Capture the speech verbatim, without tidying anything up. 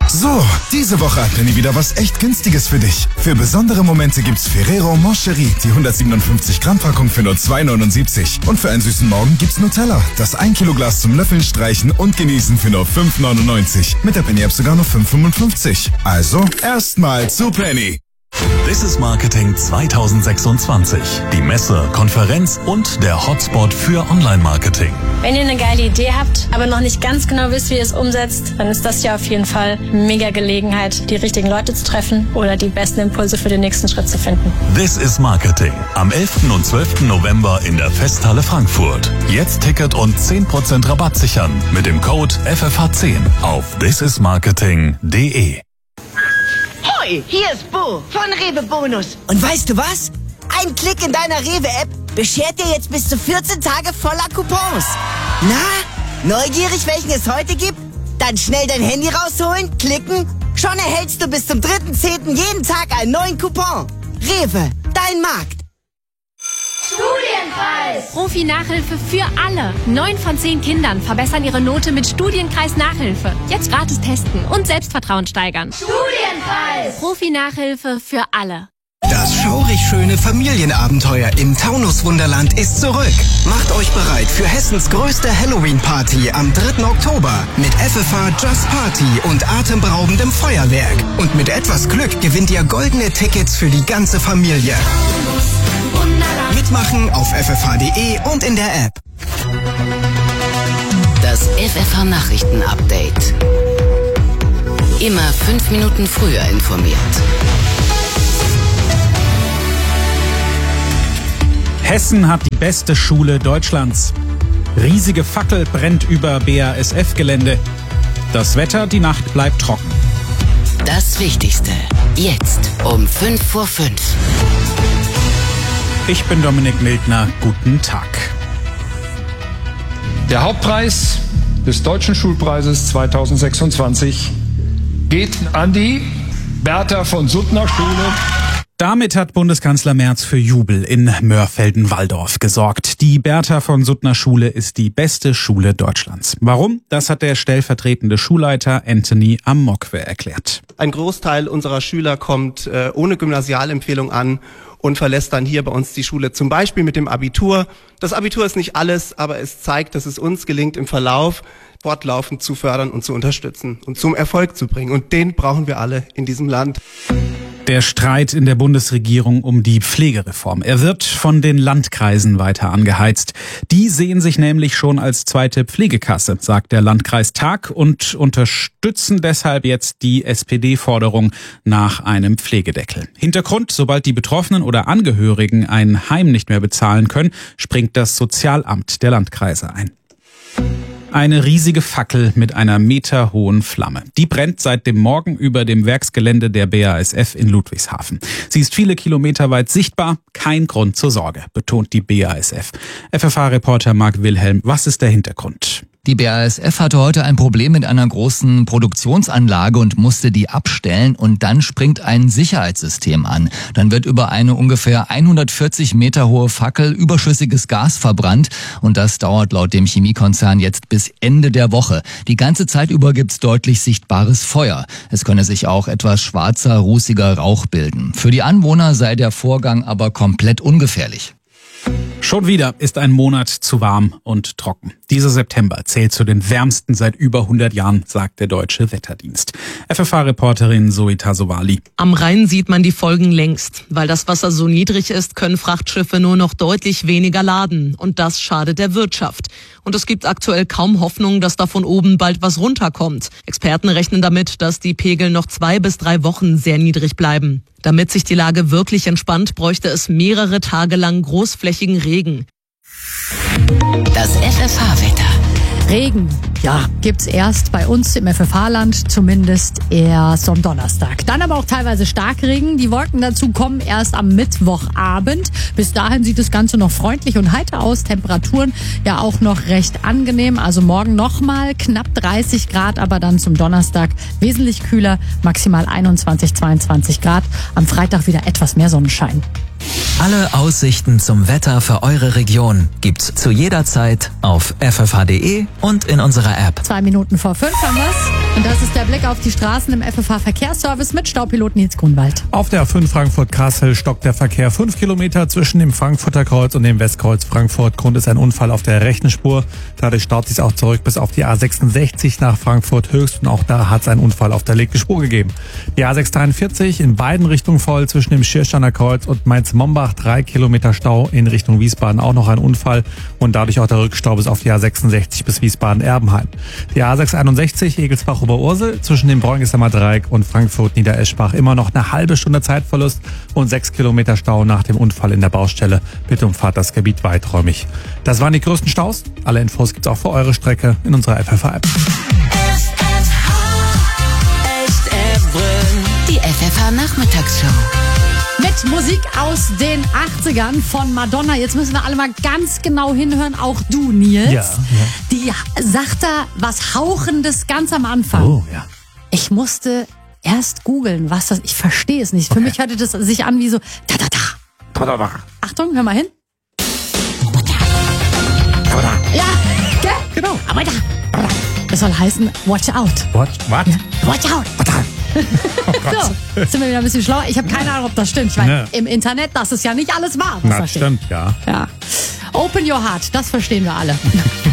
So, diese Woche hat Penny wieder was echt Günstiges für dich. Für besondere Momente gibt's Ferrero Moncherie, die hundertsiebenundfünfzig Gramm Packung für nur zwei neunundsiebzig. Und für einen süßen Morgen gibt's Nutella, das ein Kilo Glas zum Löffeln, Streichen und Genießen für nur fünf neunundneunzig. Mit der Penny App sogar nur fünf fünfundfünfzig. Also, erstmal zu Penny. This is Marketing zwanzig sechsundzwanzig. Die Messe, Konferenz und der Hotspot für Online-Marketing. Wenn ihr eine geile Idee habt, aber noch nicht ganz genau wisst, wie ihr es umsetzt, dann ist das ja auf jeden Fall eine mega Gelegenheit, die richtigen Leute zu treffen oder die besten Impulse für den nächsten Schritt zu finden. This is Marketing. Am elften und zwölften November in der Festhalle Frankfurt. Jetzt Ticket und zehn Prozent Rabatt sichern mit dem Code F F H zehn auf this is marketing punkt de. Hoi, hier ist Bo von Rewe Bonus. Und weißt du was? Ein Klick in deiner Rewe-App beschert dir jetzt bis zu vierzehn Tage voller Coupons. Na, neugierig, welchen es heute gibt? Dann schnell dein Handy rausholen, klicken. Schon erhältst du bis zum dritten zehnten jeden Tag einen neuen Coupon. Rewe, dein Markt. Studienkreis! Profi-Nachhilfe für alle. Neun von zehn Kindern verbessern ihre Note mit Studienkreis-Nachhilfe. Jetzt gratis testen und Selbstvertrauen steigern. Studienkreis! Profi-Nachhilfe für alle. Das schaurig schöne Familienabenteuer im Taunus-Wunderland ist zurück. Macht euch bereit für Hessens größte Halloween-Party am dritten Oktober mit F F H Just Party und atemberaubendem Feuerwerk. Und mit etwas Glück gewinnt ihr goldene Tickets für die ganze Familie. Mitmachen auf f f h punkt de und in der App. Das F F H Nachrichten-Update. Immer fünf Minuten früher informiert. Hessen hat die beste Schule Deutschlands. Riesige Fackel brennt über B A S F-Gelände. Das Wetter, die Nacht bleibt trocken. Das Wichtigste, jetzt um fünf vor fünf. Ich bin Dominik Mildner, guten Tag. Der Hauptpreis des Deutschen Schulpreises zwanzig sechsundzwanzig geht an die Bertha von Suttner Schule. Damit hat Bundeskanzler Merz für Jubel in Mörfelden-Walldorf gesorgt. Die Bertha von Suttner Schule ist die beste Schule Deutschlands. Warum? Das hat der stellvertretende Schulleiter Anthony Amokwe erklärt. Ein Großteil unserer Schüler kommt äh, ohne Gymnasialempfehlung an und verlässt dann hier bei uns die Schule, zum Beispiel mit dem Abitur. Das Abitur ist nicht alles, aber es zeigt, dass es uns gelingt, im Verlauf fortlaufend zu fördern und zu unterstützen und zum Erfolg zu bringen. Und den brauchen wir alle in diesem Land. Der Streit in der Bundesregierung um die Pflegereform. Er wird von den Landkreisen weiter angeheizt. Die sehen sich nämlich schon als zweite Pflegekasse, sagt der Landkreis Tag, und unterstützen deshalb jetzt die S P D-Forderung nach einem Pflegedeckel. Hintergrund: Sobald die Betroffenen oder Angehörigen ein Heim nicht mehr bezahlen können, springt das Sozialamt der Landkreise ein. Eine riesige Fackel mit einer meterhohen Flamme. Die brennt seit dem Morgen über dem Werksgelände der B A S F in Ludwigshafen. Sie ist viele Kilometer weit sichtbar. Kein Grund zur Sorge, betont die B A S F. F F H-Reporter Marc Wilhelm, was ist der Hintergrund? Die B A S F hatte heute ein Problem mit einer großen Produktionsanlage und musste die abstellen, und dann springt ein Sicherheitssystem an. Dann wird über eine ungefähr hundertvierzig Meter hohe Fackel überschüssiges Gas verbrannt, und das dauert laut dem Chemiekonzern jetzt bis Ende der Woche. Die ganze Zeit über gibt's deutlich sichtbares Feuer. Es könne sich auch etwas schwarzer, rußiger Rauch bilden. Für die Anwohner sei der Vorgang aber komplett ungefährlich. Schon wieder ist ein Monat zu warm und trocken. Dieser September zählt zu den wärmsten seit über hundert Jahren, sagt der Deutsche Wetterdienst. F F H-Reporterin Zoe Tasovali. Am Rhein sieht man die Folgen längst. Weil das Wasser so niedrig ist, können Frachtschiffe nur noch deutlich weniger laden. Und das schadet der Wirtschaft. Und es gibt aktuell kaum Hoffnung, dass da von oben bald was runterkommt. Experten rechnen damit, dass die Pegel noch zwei bis drei Wochen sehr niedrig bleiben. Damit sich die Lage wirklich entspannt, bräuchte es mehrere Tage lang großflächigen Regen. Das F F H-Wetter. Regen, ja, gibt's erst bei uns im F F H-Land, zumindest erst am Donnerstag. Dann aber auch teilweise Starkregen. Die Wolken dazu kommen erst am Mittwochabend. Bis dahin sieht das Ganze noch freundlich und heiter aus. Temperaturen ja auch noch recht angenehm. Also morgen nochmal knapp dreißig Grad, aber dann zum Donnerstag wesentlich kühler, maximal einundzwanzig, zweiundzwanzig Grad. Am Freitag wieder etwas mehr Sonnenschein. Alle Aussichten zum Wetter für eure Region gibt's zu jeder Zeit auf f f h punkt de und in unserer App. Zwei Minuten vor fünf haben wir's. Und das ist der Blick auf die Straßen im F F H-Verkehrsservice mit Staupilot Nils Grunwald. Auf der A fünf Frankfurt-Kassel stockt der Verkehr fünf Kilometer zwischen dem Frankfurter Kreuz und dem Westkreuz Frankfurt. Grund ist ein Unfall auf der rechten Spur. Dadurch staut sich auch zurück bis auf die A sechsundsechzig nach Frankfurt Höchst. Und auch da hat es einen Unfall auf der linken Spur gegeben. Die A sechs dreiundvierzig in beiden Richtungen voll zwischen dem Schirrsteiner Kreuz und Mainz-Mombach. Drei Kilometer Stau in Richtung Wiesbaden. Auch noch ein Unfall und dadurch auch der Rückstau bis auf die A sechsundsechzig bis Wiesbaden-Erbenheim. Die A sechs einundsechzig Egelsbach-Oberursel zwischen dem Bräunigsamer Dreieck und Frankfurt-Niedereschbach immer noch eine halbe Stunde Zeitverlust und sechs Kilometer Stau nach dem Unfall in der Baustelle. Bitte umfahrt das Gebiet weiträumig. Das waren die größten Staus. Alle Infos gibt's auch für eure Strecke in unserer F F H-App. Die F F H-Nachmittagsshow. Mit Musik aus den achtzigern von Madonna. Jetzt müssen wir alle mal ganz genau hinhören, auch du, Nils. Ja, ja. Die sagt da was Hauchendes ganz am Anfang. Oh, ja. Ich musste erst googeln, was das, ich verstehe es nicht. Für Okay. mich hörte das sich an wie so, da, da, da. Da, da, da. Achtung, hör mal hin. Ja, gell? Genau. Aber da. Das soll heißen, watch out. What? What? Watch out. So, jetzt sind wir wieder ein bisschen schlauer. Ich habe keine Ahnung, ob das stimmt. Ich meine, Ja. im Internet, das ist ja nicht alles wahr. was Na, da steht. stimmt, ja. Ja. Open your heart, das verstehen wir alle.